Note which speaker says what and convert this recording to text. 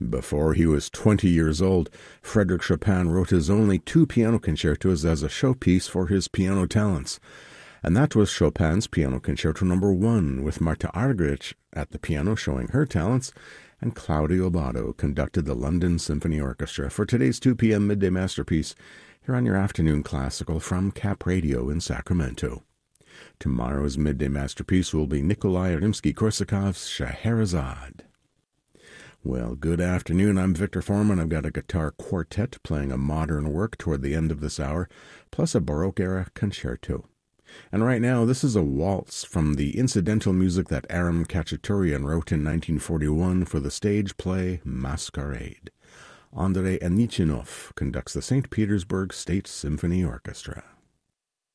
Speaker 1: Before he was 20 years old, Frédéric Chopin wrote his only 2 piano concertos as a showpiece for his piano talents. And that was Chopin's Piano Concerto No. 1, with Marta Argerich at the piano showing her talents, and Claudio Abbado conducted the London Symphony Orchestra for today's 2 p.m. Midday Masterpiece here on your afternoon classical from Cap Radio in Sacramento. Tomorrow's Midday Masterpiece will be Nikolai Rimsky-Korsakov's Scheherazade. Well, good afternoon. I'm Victor Foreman. I've got a guitar quartet playing a modern work toward the end of this hour, plus a Baroque-era concerto. And right now, this is a waltz from the incidental music that Aram Khachaturian wrote in 1941 for the stage play Masquerade. Andrei Anichinov conducts the St. Petersburg State Symphony Orchestra.